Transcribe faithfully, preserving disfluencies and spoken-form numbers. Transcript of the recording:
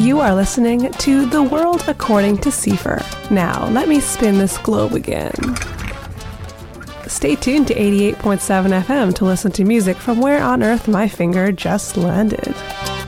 You are listening to The World According to Seifer. Now, let me spin this globe again. Stay tuned to eighty-eight point seven F M to listen to music from where on earth my finger just landed.